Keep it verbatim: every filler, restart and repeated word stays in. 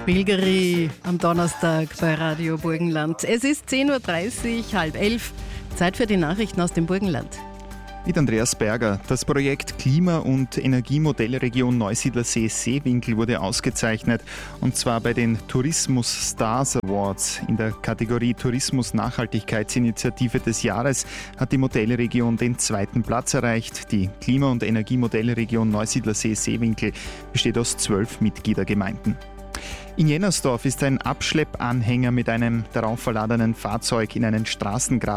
Bilgeri am Donnerstag bei Radio Burgenland. Es ist zehn Uhr dreißig, halb elf. Zeit für die Nachrichten aus dem Burgenland. Mit Andreas Berger. Das Projekt Klima- und Energiemodellregion Neusiedlersee-Seewinkel wurde ausgezeichnet, und zwar bei den Tourismus Stars Awards. In der Kategorie Tourismus Nachhaltigkeitsinitiative des Jahres hat die Modellregion den zweiten Platz erreicht. Die Klima- und Energiemodellregion Neusiedlersee-Seewinkel besteht aus zwölf Mitgliedergemeinden. In Jennersdorf ist ein Abschleppanhänger mit einem darauf verladenen Fahrzeug in einen Straßengraben